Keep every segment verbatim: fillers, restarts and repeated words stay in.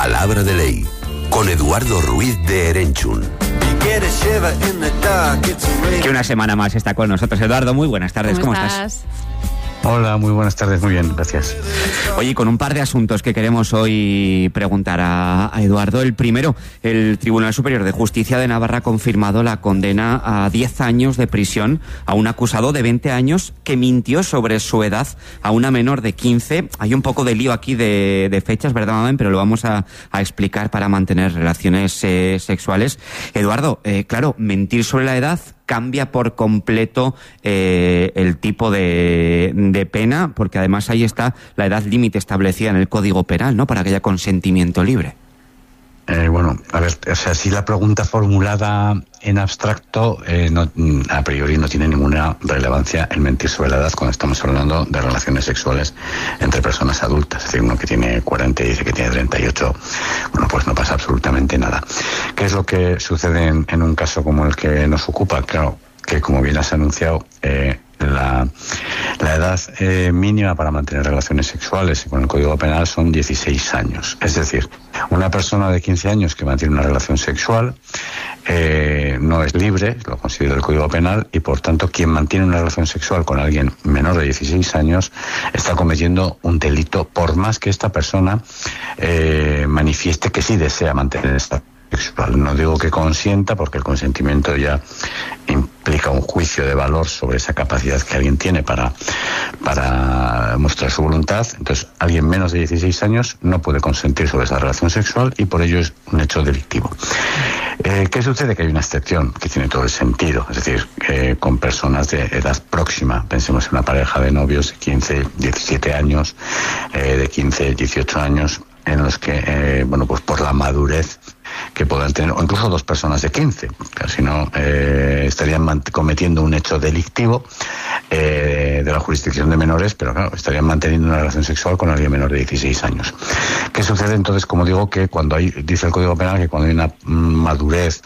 Palabra de Ley, con Eduardo Ruiz de Erenchun. Que una semana más está con nosotros. Eduardo, muy buenas tardes, ¿cómo, ¿Cómo estás? estás? Hola, muy buenas tardes, muy bien, gracias. Oye, con un par de asuntos que queremos hoy preguntar a, a Eduardo. El primero, el Tribunal Superior de Justicia de Navarra ha confirmado la condena a diez años de prisión a un acusado de veinte años que mintió sobre su edad a una menor de quince. Hay un poco de lío aquí de, de fechas, ¿verdad, Mamen? Pero lo vamos a, a explicar para mantener relaciones eh, sexuales. Eduardo, eh, claro, mentir sobre la edad cambia por completo eh, el tipo de, de pena, porque además ahí está la edad límite establecida en el Código Penal, ¿no?, para que haya consentimiento libre. Eh, bueno, a ver, o sea, si la pregunta formulada en abstracto eh, no, a priori no tiene ninguna relevancia el mentir sobre la edad cuando estamos hablando de relaciones sexuales entre personas adultas. Es decir, uno que tiene cuarenta y dice que tiene treinta y ocho, bueno, pues no pasa absolutamente nada. ¿Qué es lo que sucede en, en un caso como el que nos ocupa? Claro, que como bien has anunciado, eh, la, la edad eh, mínima para mantener relaciones sexuales con el Código Penal son dieciséis años. Es decir, una persona de quince años que mantiene una relación sexual eh, no es libre, lo considera el Código Penal, y por tanto quien mantiene una relación sexual con alguien menor de dieciséis años está cometiendo un delito, por más que esta persona eh, manifieste que sí desea mantener esta sexual. No digo que consienta, porque el consentimiento ya implica un juicio de valor sobre esa capacidad que alguien tiene para, para mostrar su voluntad. Entonces, alguien menos de dieciséis años no puede consentir sobre esa relación sexual y por ello es un hecho delictivo. Eh, ¿Qué sucede? Que hay una excepción que tiene todo el sentido, es decir, eh, con personas de edad próxima. Pensemos en una pareja de novios de quince, diecisiete años, eh, de quince, dieciocho años, en los que, eh, bueno, pues por la madurez que puedan tener, o incluso dos personas de quince, si no eh, estarían cometiendo un hecho delictivo eh, de la jurisdicción de menores, pero claro, estarían manteniendo una relación sexual con alguien menor de dieciséis años. ¿Qué sucede entonces? Como digo, que cuando hay, dice el Código Penal que cuando hay una madurez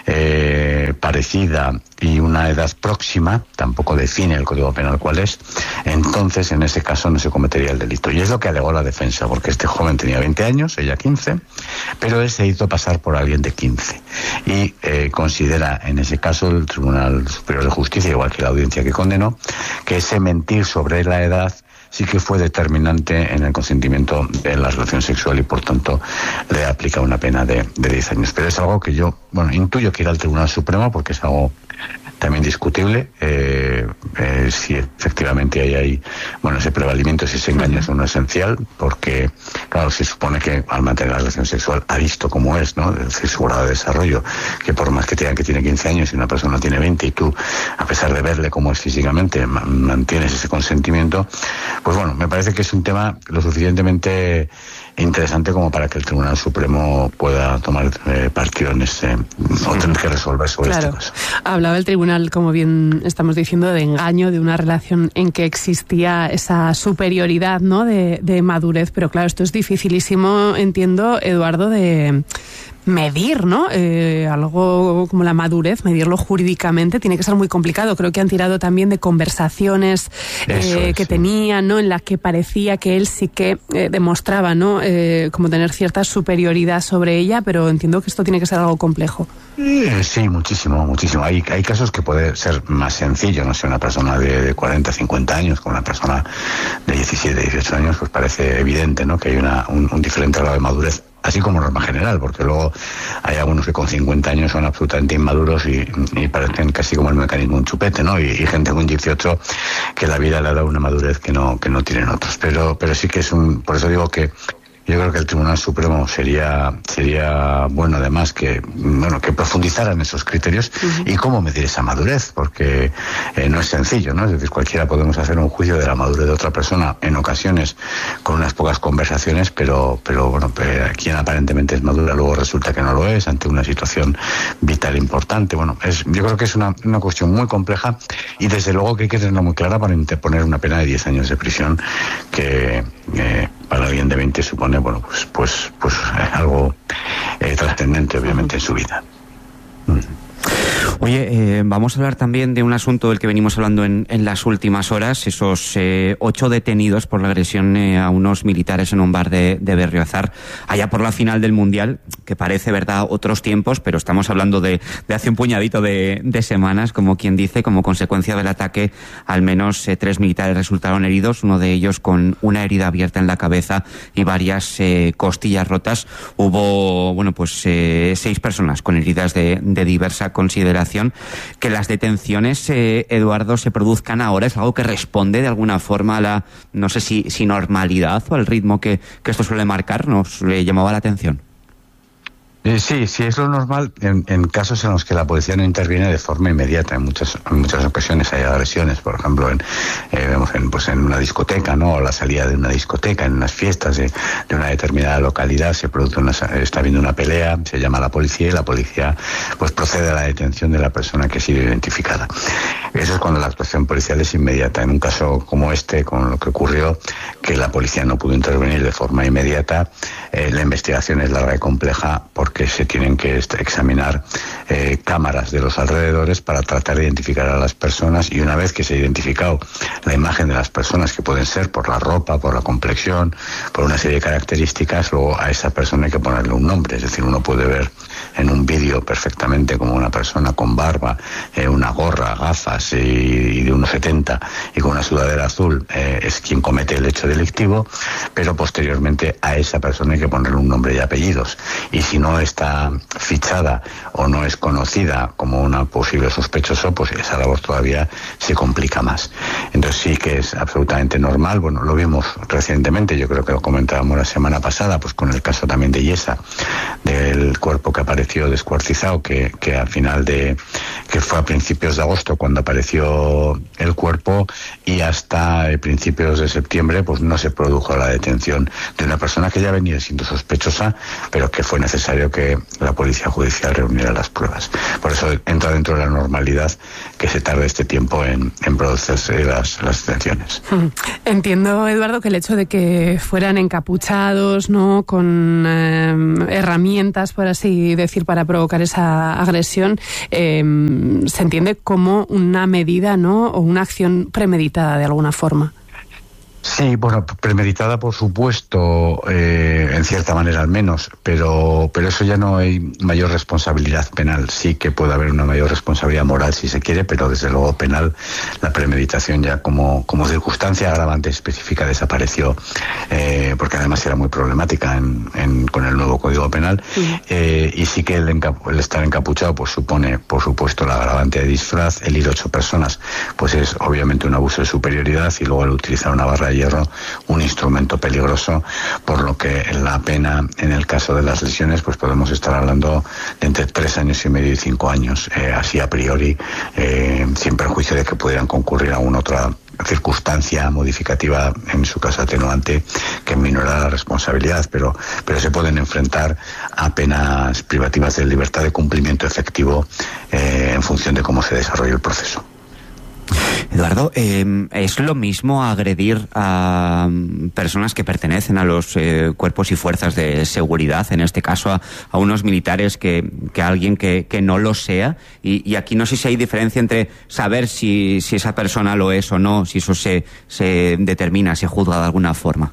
eh, parecida y una edad próxima, tampoco define el Código Penal cuál es, entonces en ese caso no se cometería el delito. Y es lo que alegó la defensa, porque este joven tenía veinte años, ella quince, pero él se hizo pasar por alguien de quince. Y eh, considera en ese caso el Tribunal Superior de Justicia, igual que la audiencia que condenó, que ese mentir sobre la edad sí que fue determinante en el consentimiento de la relación sexual y por tanto le aplica una pena de, de diez años. Pero es algo que yo, bueno, intuyo que irá al Tribunal Supremo porque es algo también discutible, eh, eh, si efectivamente hay ahí, bueno, ese prevalimiento, si ese engaño es uno esencial, porque, claro, se supone que al mantener la relación sexual ha visto cómo es, ¿no? Es decir, su grado de desarrollo, que por más que te digan que tiene quince años y una persona tiene veinte y tú, a pesar de verle cómo es físicamente, mantienes ese consentimiento, pues bueno, me parece que es un tema lo suficientemente interesante como para que el Tribunal Supremo pueda tomar eh, partido en este, o tener que resolver sobre claro. este caso. Hablaba el Tribunal, como bien estamos diciendo, de engaño, de una relación en que existía esa superioridad, ¿no?, de, de madurez, pero claro, esto es dificilísimo, entiendo, Eduardo, de medir, ¿no? Eh, algo como la madurez, medirlo jurídicamente, tiene que ser muy complicado. Creo que han tirado también de conversaciones eh, es, que sí. tenían, ¿no?, en las que parecía que él sí que eh, demostraba, ¿no?, eh, como tener cierta superioridad sobre ella, pero entiendo que esto tiene que ser algo complejo. Sí, muchísimo, muchísimo. Hay, hay casos que puede ser más sencillo, no sé, una persona de, de cuarenta, cincuenta años con una persona de diecisiete, dieciocho años, pues parece evidente, ¿no?, que hay una, un, un diferente grado de madurez, así como norma general, porque luego hay algunos que con cincuenta años son absolutamente inmaduros y, y parecen casi como el mecanismo de un chupete, ¿no? Y, y gente con dieciocho que la vida le ha dado una madurez que no, que no tienen otros. Pero, pero sí que es un, por eso digo que yo creo que el Tribunal Supremo sería sería bueno además que bueno que profundizaran esos criterios uh-huh. y cómo medir esa madurez, porque eh, no es sencillo, ¿no? Es decir, cualquiera podemos hacer un juicio de la madurez de otra persona en ocasiones con unas pocas conversaciones, pero pero bueno, quien aparentemente es madura luego resulta que no lo es ante una situación vital importante. Bueno, es yo creo que es una, una cuestión muy compleja y desde luego que hay que tenerla muy clara para interponer una pena de diez años de prisión que eh, para alguien de veinte supone, bueno, pues pues pues algo eh, trascendente obviamente en su vida. Mm. Oye, eh, vamos a hablar también de un asunto del que venimos hablando en, en las últimas horas, esos eh, ocho detenidos por la agresión eh, a unos militares en un bar de, de Berriozar, allá por la final del Mundial, que parece, verdad, otros tiempos, pero estamos hablando de, de hace un puñadito de, de semanas, como quien dice. Como consecuencia del ataque, al menos eh, tres militares resultaron heridos, uno de ellos con una herida abierta en la cabeza y varias eh, costillas rotas. Hubo, bueno, pues eh, seis personas con heridas de, de diversa consideración. Que las detenciones, eh, Eduardo, se produzcan ahora es algo que responde de alguna forma a la, no sé si, si normalidad o al ritmo que, que esto suele marcar. Nos le llamaba la atención. Eh, sí, sí, es lo normal en, en casos en los que la policía no interviene de forma inmediata. En muchas en muchas ocasiones hay agresiones, por ejemplo, en eh, vemos en, pues en una discoteca, ¿no? O la salida de una discoteca, en unas fiestas de, de una determinada localidad, se produce una, está habiendo una pelea, se llama a la policía y la policía pues procede a la detención de la persona que ha sido identificada. Eso es cuando la actuación policial es inmediata. En un caso como este, con lo que ocurrió, que la policía no pudo intervenir de forma inmediata, eh, la investigación es larga y compleja porque que se tienen que examinar eh, cámaras de los alrededores para tratar de identificar a las personas, y una vez que se ha identificado la imagen de las personas, que pueden ser por la ropa, por la complexión, por una serie de características, luego a esa persona hay que ponerle un nombre. Es decir, uno puede ver en un vídeo perfectamente como una persona con barba, eh, una gorra, gafas y, y de unos setenta y con una sudadera azul eh, es quien comete el hecho delictivo, pero posteriormente a esa persona hay que ponerle un nombre y apellidos, y si no está fichada o no es conocida como una posible sospechoso, pues esa labor todavía se complica más. Entonces sí que es absolutamente normal. Bueno, lo vimos recientemente, yo creo que lo comentábamos la semana pasada, pues con el caso también de Yesa, del cuerpo que apareció descuartizado, que, que al final de, que fue a principios de agosto cuando apareció el cuerpo, y hasta principios de septiembre pues no se produjo la detención de una persona que ya venía siendo sospechosa, pero que fue necesario que la policía judicial reuniera las pruebas. Por eso entra dentro de la normalidad que se tarde este tiempo en, en producirse las, las detenciones. Entiendo, Eduardo, que el hecho de que fueran encapuchados, ¿no?, con eh, herramientas, por así decir, para provocar esa agresión, eh, se entiende como una medida, ¿no?, o una acción premeditada de alguna forma. Sí, bueno, premeditada por supuesto, eh, en cierta manera al menos, pero pero eso ya no hay mayor responsabilidad penal. Sí que puede haber una mayor responsabilidad moral si se quiere, pero desde luego penal, la premeditación ya como, como circunstancia agravante específica desapareció, eh, porque además era muy problemática en, en, con el nuevo Código Penal, sí. eh, y sí que el, encapu- el estar encapuchado pues supone, por supuesto, la agravante de disfraz. El ir ocho personas pues es obviamente un abuso de superioridad, y luego el utilizar una barra de hierro, un instrumento peligroso, por lo que la pena en el caso de las lesiones pues podemos estar hablando de entre tres años y medio y cinco años, eh, así a priori, eh, sin perjuicio de que pudieran concurrir a alguna otra circunstancia modificativa, en su caso atenuante, que minora la responsabilidad, pero, pero se pueden enfrentar a penas privativas de libertad de cumplimiento efectivo eh, en función de cómo se desarrolle el proceso. Eduardo, eh, ¿es lo mismo agredir a personas que pertenecen a los eh, cuerpos y fuerzas de seguridad, en este caso a, a unos militares, que, que a alguien que, que no lo sea? Y, y aquí no sé si hay diferencia entre saber si, si esa persona lo es o no, si eso se, se determina, se juzga de alguna forma.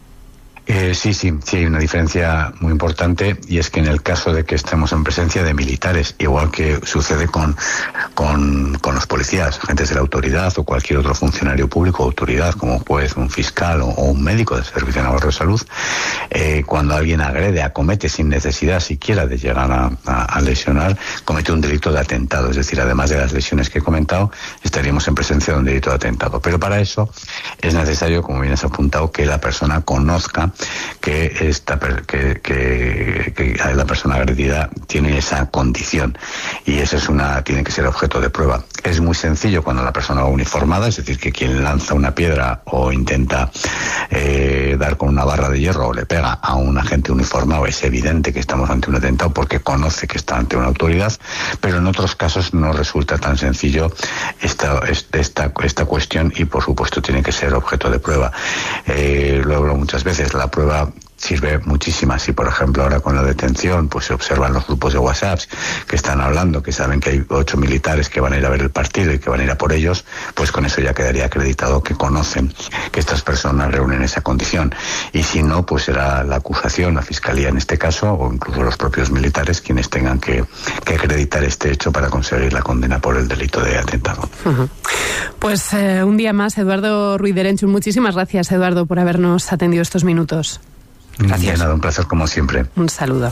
Eh, sí, sí, sí, hay una diferencia muy importante, y es que en el caso de que estemos en presencia de militares, igual que sucede con, con, con los policías, agentes de la autoridad o cualquier otro funcionario público o autoridad, como un juez, un fiscal o, o un médico del Servicio Navarro de Salud, eh, cuando alguien agrede, acomete sin necesidad siquiera de llegar a, a, a lesionar, comete un delito de atentado. Es decir, además de las lesiones que he comentado, estaríamos en presencia de un delito de atentado. Pero para eso es necesario, como bien has apuntado, que la persona conozca que esta que, que, que la persona agredida tiene esa condición, y eso es una tiene que ser objeto de prueba. Es muy sencillo cuando la persona va uniformada, es decir, que quien lanza una piedra o intenta eh, dar con una barra de hierro o le pega a un agente uniformado, es evidente que estamos ante un atentado porque conoce que está ante una autoridad, pero en otros casos no resulta tan sencillo esta, esta, esta cuestión, y por supuesto tiene que ser objeto de prueba. Eh, lo hablo muchas veces, la prueba sirve muchísimo. Si, por ejemplo, ahora con la detención, pues se observan los grupos de WhatsApp que están hablando, que saben que hay ocho militares que van a ir a ver el partido y que van a ir a por ellos, pues con eso ya quedaría acreditado que conocen que estas personas reúnen esa condición. Y si no, pues será la acusación, la fiscalía en este caso, o incluso los propios militares quienes tengan que, que acreditar este hecho para conseguir la condena por el delito de atentado. Uh-huh. Pues eh, un día más, Eduardo Ruiz de Erenchun. Muchísimas gracias, Eduardo, por habernos atendido estos minutos. Gracias. De nada, un placer como siempre. Un saludo.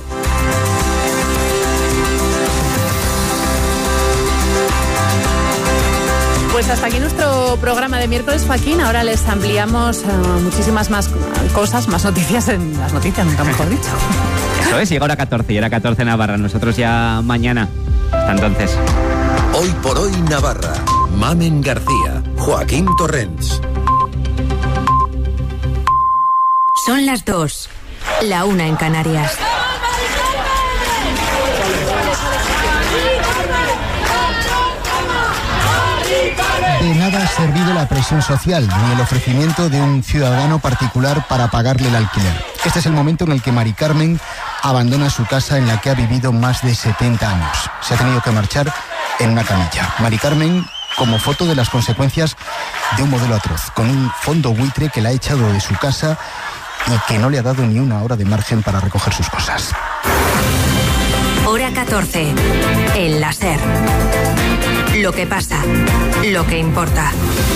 Pues hasta aquí nuestro programa de miércoles, Joaquín. Ahora les ampliamos uh, muchísimas más cosas, más noticias en las noticias, nunca mejor dicho. Eso es, llega hora catorce y hora catorce Navarra. Nosotros ya mañana. Hasta entonces. Hoy por hoy Navarra. Mamen García, Joaquín Torrents. Son las dos, la una en Canarias. De nada ha servido la presión social ni el ofrecimiento de un ciudadano particular para pagarle el alquiler. Este es el momento en el que Mari Carmen abandona su casa en la que ha vivido más de setenta años. Se ha tenido que marchar en una camilla. Mari Carmen, como foto de las consecuencias de un modelo atroz, con un fondo buitre que la ha echado de su casa y que no le ha dado ni una hora de margen para recoger sus cosas. Hora catorce. El láser. Lo que pasa, lo que importa.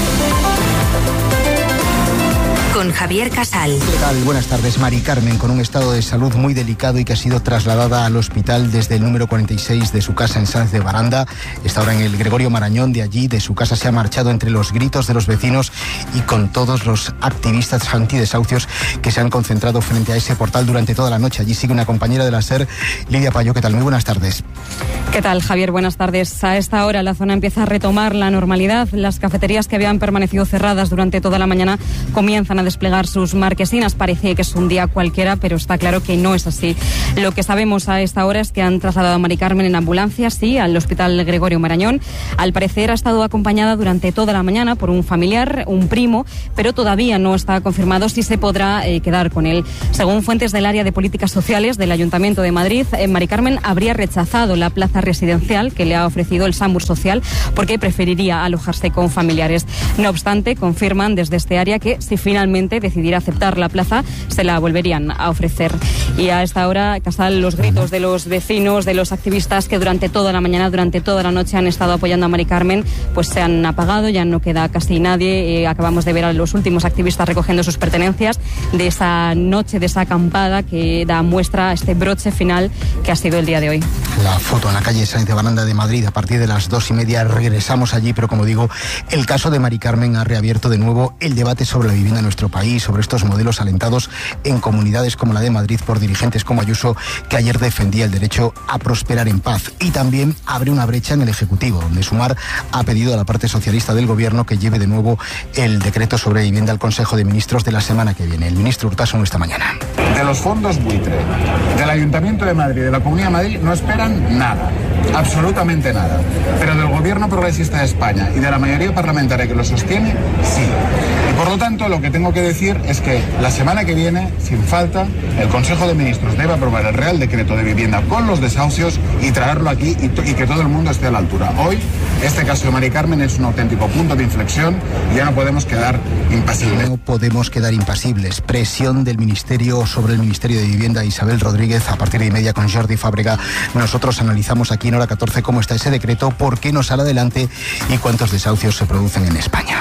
Con Javier Casal. ¿Qué tal? Buenas tardes. Mari Carmen, con un estado de salud muy delicado y que ha sido trasladada al hospital desde el número cuarenta y seis de su casa en Sáenz de Baranda. Está ahora en el Gregorio Marañón. De allí, de su casa, se ha marchado entre los gritos de los vecinos y con todos los activistas antidesahucios que se han concentrado frente a ese portal durante toda la noche. Allí sigue una compañera de la SER, Lidia Payo. ¿Qué tal? Muy buenas tardes. ¿Qué tal, Javier? Buenas tardes. A esta hora la zona empieza a retomar la normalidad. Las cafeterías que habían permanecido cerradas durante toda la mañana comienzan a desplegar sus marquesinas. Parece que es un día cualquiera, pero está claro que no es así. Lo que sabemos a esta hora es que han trasladado a Mari Carmen en ambulancia, sí, al Hospital Gregorio Marañón. Al parecer ha estado acompañada durante toda la mañana por un familiar, un primo, pero todavía no está confirmado si se podrá eh, quedar con él. Según fuentes del área de políticas sociales del Ayuntamiento de Madrid, eh, Mari Carmen habría rechazado la plaza residencial que le ha ofrecido el SAMUR Social porque preferiría alojarse con familiares. No obstante, confirman desde este área que si finalmente decidiera aceptar la plaza, se la volverían a ofrecer. Y a esta hora, Casal, los gritos de los vecinos, de los activistas que durante toda la mañana, durante toda la noche han estado apoyando a Mari Carmen, pues se han apagado, ya no queda casi nadie. Eh, acabamos de ver a los últimos activistas recogiendo sus pertenencias de esa noche, de esa acampada que da muestra a este broche final que ha sido el día de hoy. La foto en la calle Sáenz de Baranda de Madrid, a partir de las dos y media regresamos allí, pero como digo, el caso de Mari Carmen ha reabierto de nuevo el debate sobre la vivienda en nuestro país, sobre estos modelos alentados en comunidades como la de Madrid por dirigentes como Ayuso, que ayer defendía el derecho a prosperar en paz. Y también abre una brecha en el Ejecutivo, donde Sumar ha pedido a la parte socialista del Gobierno que lleve de nuevo el decreto sobre vivienda al Consejo de Ministros de la semana que viene. El ministro Urtasun esta mañana. De los fondos buitre, del Ayuntamiento de Madrid, de la Comunidad de Madrid, no esperan nada, absolutamente nada. Pero del Gobierno Progresista de España y de la mayoría parlamentaria que lo sostiene, sí. Y por lo tanto, lo que tengo que decir es que la semana que viene, sin falta, el Consejo de Ministros debe aprobar el Real Decreto de Vivienda con los desahucios y traerlo aquí y, y que todo el mundo esté a la altura. Hoy, este caso de Mari Carmen es un auténtico punto de inflexión y ya no podemos quedar impasibles. No podemos quedar impasibles. Presión del Ministerio sobre el Ministerio de Vivienda, Isabel Rodríguez, a partir de y media con Jordi Fábrega. Nosotros analizamos aquí en Hora catorce cómo está ese decreto, por qué no sale adelante y cuántos desahucios se producen en España.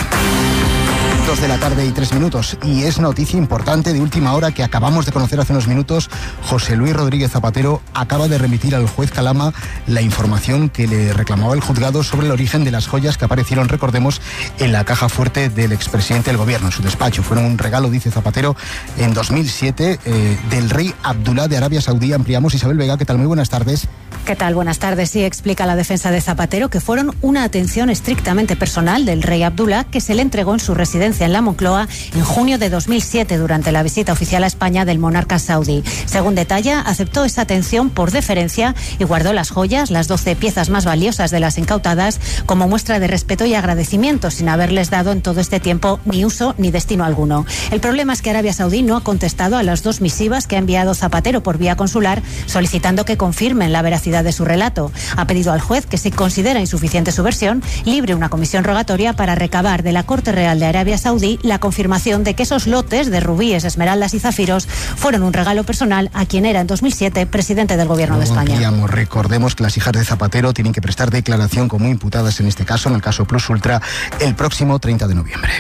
Dos de la tarde y tres minutos. Y es noticia importante de última hora que acabamos de conocer hace unos minutos. José Luis Rodríguez Zapatero acaba de remitir al juez Calama la información que le reclamaba el juzgado sobre el origen de las joyas que aparecieron, recordemos, en la caja fuerte del expresidente del gobierno, en su despacho. Fueron un regalo, dice Zapatero, en dos mil siete eh, del rey Abdullah de Arabia Saudí. Ampliamos. Isabel Vega, ¿qué tal? Muy buenas tardes. ¿Qué tal? Buenas tardes. Sí, explica la defensa de Zapatero que fueron una atención estrictamente personal del rey Abdullah, que se le entregó en su residencia en la Moncloa en junio de dos mil siete durante la visita oficial a España del monarca saudí. Según detalla, aceptó esa atención por deferencia y guardó las joyas, las doce piezas más valiosas de las incautadas, como muestra de respeto y agradecimiento, sin haberles dado en todo este tiempo ni uso ni destino alguno. El problema es que Arabia Saudí no ha contestado a las dos misivas que ha enviado Zapatero por vía consular, solicitando que confirmen la veracidad de su relato. Ha pedido al juez que, si considera insuficiente su versión, libre una comisión rogatoria para recabar de la Corte Real de Arabia Saudí la confirmación de que esos lotes de rubíes, esmeraldas y zafiros fueron un regalo personal a quien era en dos mil siete presidente del Gobierno de España. Ampliamos. Recordemos que las hijas de Zapatero tienen que prestar declaración como imputadas en este caso, en el caso Plus Ultra, el próximo treinta de noviembre.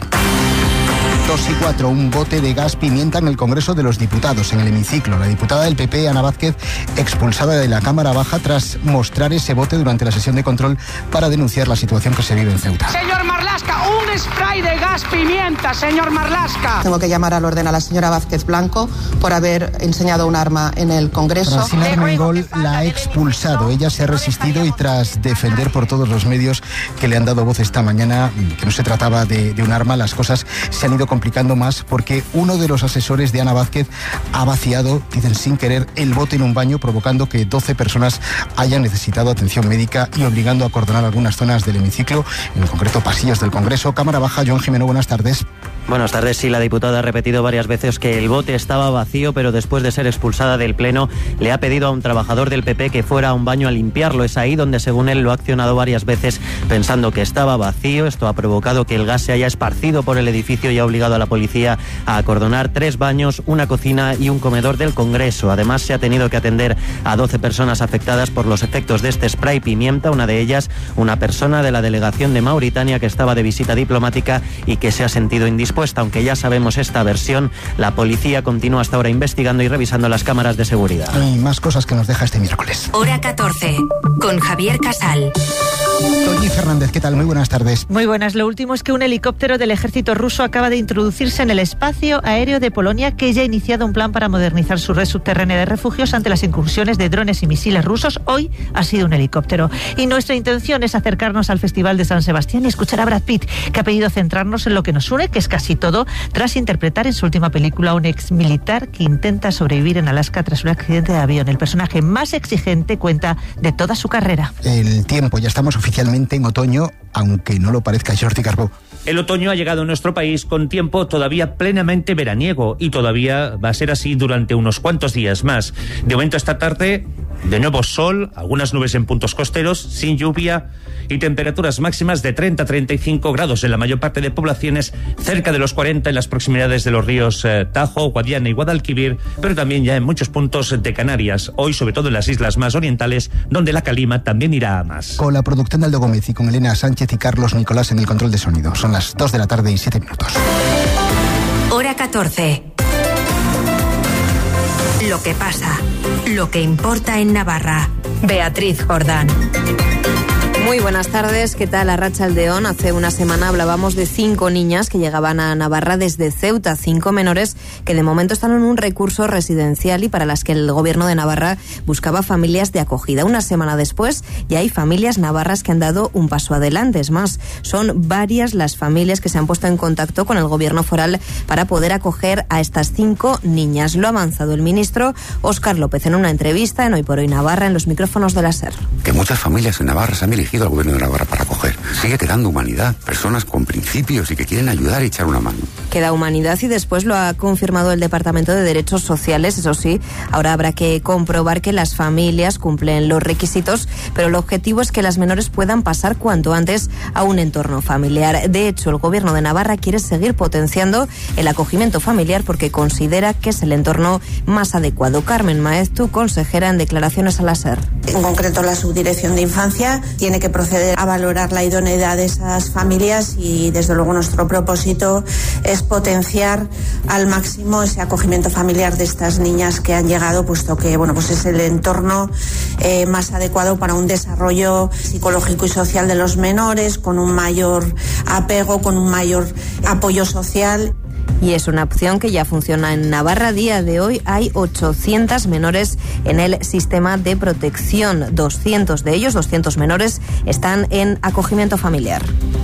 dos y cuatro, un bote de gas pimienta en el Congreso de los Diputados, en el hemiciclo. La diputada del P P, Ana Vázquez, expulsada de la Cámara Baja tras mostrar ese bote durante la sesión de control para denunciar la situación que se vive en Ceuta. Señor Marlaska, un spray de gas pimienta, señor Marlaska. Tengo que llamar al orden a la señora Vázquez Blanco por haber enseñado un arma en el Congreso. Francina Armengol la ha expulsado. Ella se ha resistido y tras defender por todos los medios que le han dado voz esta mañana que no se trataba de, de un arma, las cosas se han ido complicando más porque uno de los asesores de Ana Vázquez ha vaciado, dicen sin querer, el bote en un baño, provocando que doce personas hayan necesitado atención médica y obligando a acordonar algunas zonas del hemiciclo, en concreto pasillos del Congreso. Cámara Baja, Joan Jimeno, buenas tardes. Buenas tardes. Sí, la diputada ha repetido varias veces que el bote estaba vacío, pero después de ser expulsada del Pleno le ha pedido a un trabajador del P P que fuera a un baño a limpiarlo. Es ahí donde, según él, lo ha accionado varias veces pensando que estaba vacío. Esto ha provocado que el gas se haya esparcido por el edificio y ha obligado a la policía a acordonar tres baños, una cocina y un comedor del Congreso. Además, se ha tenido que atender a doce personas afectadas por los efectos de este spray pimienta, una de ellas una persona de la delegación de Mauritania que estaba de visita diplomática y que se ha sentido indispuesta. Aunque ya sabemos esta versión, la policía continúa hasta ahora investigando y revisando las cámaras de seguridad. Hay más cosas que nos deja este miércoles. Hora catorce, con Javier Casal. Toñi Fernández, ¿qué tal? Muy buenas tardes. Muy buenas. Lo último es que un helicóptero del ejército ruso acaba de introducirse en el espacio aéreo de Polonia, que ya ha iniciado un plan para modernizar su red subterránea de refugios ante las incursiones de drones y misiles rusos. Hoy ha sido un helicóptero. Y nuestra intención es acercarnos al Festival de San Sebastián y escuchar a Brad Pitt, que ha pedido centrarnos en lo que nos une, que es casi todo, tras interpretar en su última película a un ex militar que intenta sobrevivir en Alaska tras un accidente de avión. El personaje más exigente cuenta de toda su carrera. El tiempo, ya estamos oficialmente en otoño, aunque no lo parezca. Jordi Carbó. El otoño ha llegado a nuestro país con tiempo todavía plenamente veraniego y todavía va a ser así durante unos cuantos días más. De momento esta tarde, de nuevo sol, algunas nubes en puntos costeros, sin lluvia y temperaturas máximas de treinta a treinta y cinco grados en la mayor parte de poblaciones, cerca de los cuarenta en las proximidades de los ríos eh, Tajo, Guadiana y Guadalquivir, pero también ya en muchos puntos de Canarias, hoy sobre todo en las islas más orientales, donde la calima también irá a más. Con la producción de Aldo Gómez y con Elena Sánchez y Carlos Nicolás en el control de sonido. Son las dos de la tarde y siete minutos. Hora catorce. Lo que pasa, lo que importa en Navarra. Beatriz Jordán. Muy buenas tardes, ¿qué tal? Arratsaldeón. Hace una semana hablábamos de cinco niñas que llegaban a Navarra desde Ceuta, cinco menores que de momento están en un recurso residencial y para las que el gobierno de Navarra buscaba familias de acogida. Una semana después ya hay familias navarras que han dado un paso adelante. Es más, son varias las familias que se han puesto en contacto con el gobierno foral para poder acoger a estas cinco niñas. Lo ha avanzado el ministro Óscar López en una entrevista en Hoy por Hoy Navarra en los micrófonos de la SER. Que muchas familias en Navarra se han elegido al gobierno de Navarra para acoger. Sigue quedando humanidad, personas con principios y que quieren ayudar y echar una mano. Queda humanidad y después lo ha confirmado el Departamento de Derechos Sociales. Eso sí, ahora habrá que comprobar que las familias cumplen los requisitos, pero el objetivo es que las menores puedan pasar cuanto antes a un entorno familiar. De hecho, el gobierno de Navarra quiere seguir potenciando el acogimiento familiar porque considera que es el entorno más adecuado. Carmen Maeztu, consejera en declaraciones a la SER. En concreto, la Subdirección de Infancia tiene que proceder a valorar la idoneidad de esas familias y desde luego nuestro propósito es potenciar al máximo ese acogimiento familiar de estas niñas que han llegado, puesto que bueno, pues es el entorno eh, más adecuado para un desarrollo psicológico y social de los menores, con un mayor apego, con un mayor apoyo social. y es una opción que ya funciona en Navarra. A día de hoy hay ochocientos menores en el sistema de protección. doscientos de ellos, doscientos menores, están en acogimiento familiar.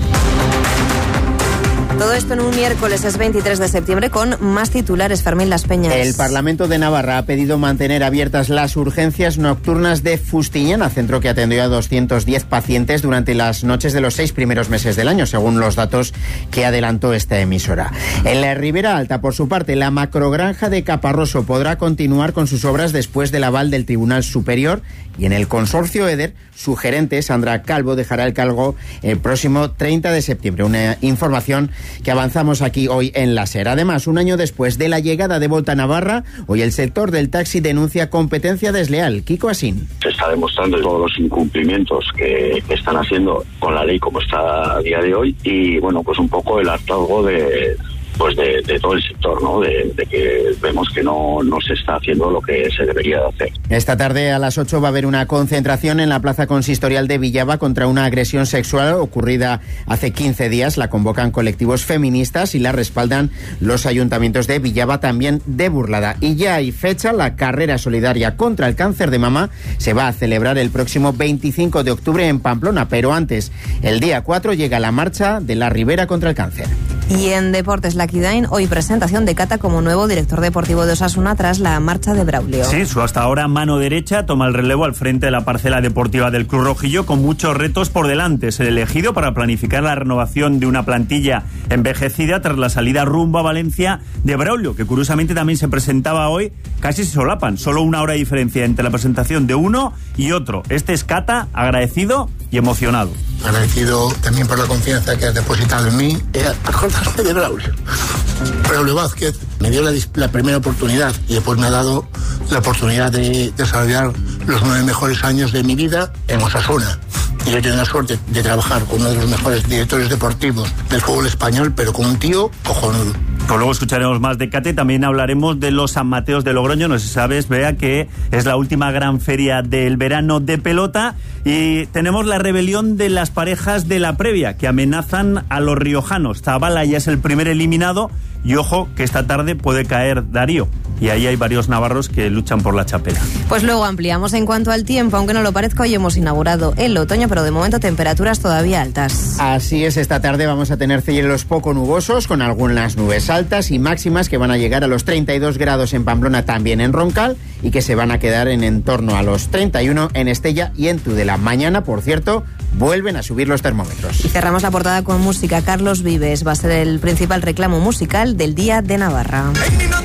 Todo esto en un miércoles, es veintitrés de septiembre, con más titulares. Fermín Las Peñas. El Parlamento de Navarra ha pedido mantener abiertas las urgencias nocturnas de Fustiñana, centro que atendió a doscientos diez pacientes durante las noches de los seis primeros meses del año, según los datos que adelantó esta emisora. En la Ribera Alta, por su parte, la macrogranja de Caparroso podrá continuar con sus obras después del aval del Tribunal Superior, y en el consorcio EDER, su gerente, Sandra Calvo, dejará el cargo el próximo treinta de septiembre. Una información que avanzamos aquí hoy en la SER. Además, un año después de la llegada de Volta a Navarra, hoy el sector del taxi denuncia competencia desleal. Kiko Asín. Se está demostrando todos los incumplimientos que, que están haciendo con la ley como está a día de hoy, y bueno, pues un poco el hartazgo de... pues de, de todo el sector, ¿no? De, de que vemos que no, no se está haciendo lo que se debería de hacer. Esta tarde a las ocho va a haber una concentración en la Plaza Consistorial de Villava contra una agresión sexual ocurrida hace quince días. La convocan colectivos feministas y la respaldan los ayuntamientos de Villava, también de Burlada. Y ya hay fecha, la carrera solidaria contra el cáncer de mama se va a celebrar el próximo veinticinco de octubre en Pamplona, pero antes, el día cuatro, llega la marcha de la Ribera contra el cáncer. Y en deportes, la Kidain, hoy presentación de Cata como nuevo director deportivo de Osasuna tras la marcha de Braulio. Sí, su hasta ahora mano derecha toma el relevo al frente de la parcela deportiva del Club Rojillo, con muchos retos por delante. Es el elegido para planificar la renovación de una plantilla envejecida tras la salida rumbo a Valencia de Braulio, que curiosamente también se presentaba hoy. Casi se solapan, solo una hora de diferencia entre la presentación de uno y otro. Este es Cata, agradecido y emocionado. Agradecido también por la confianza que has depositado en mí. Eh, acordarme de Braulio. Braulio Vázquez me dio la, la primera oportunidad y después me ha dado la oportunidad de desarrollar los nueve mejores años de mi vida en Osasuna. Y yo he tenido la suerte de trabajar con uno de los mejores directores deportivos del fútbol español, pero con un tío cojonudo. Pues luego escucharemos más de Cate, también hablaremos de los San Mateos de Logroño. No sé si sabes, Bea, que es la última gran feria del verano de pelota, y tenemos la rebelión de las parejas de la previa que amenazan a los riojanos. Zabala ya es el primer eliminado, y ojo que esta tarde puede caer Darío, y ahí hay varios navarros que luchan por la chapela. Pues luego ampliamos en cuanto al tiempo, aunque no lo parezca. Hoy hemos inaugurado el otoño, pero de momento temperaturas todavía altas. Así es, esta tarde vamos a tener cielos poco nubosos, con algunas nubes altas y máximas que van a llegar a los treinta y dos grados en Pamplona, también en Roncal, y que se van a quedar en en torno a los treinta y uno en Estella y en Tudela. Mañana, por cierto, vuelven a subir los termómetros. Y cerramos la portada con música. Carlos Vives va a ser el principal reclamo musical del Día de Navarra.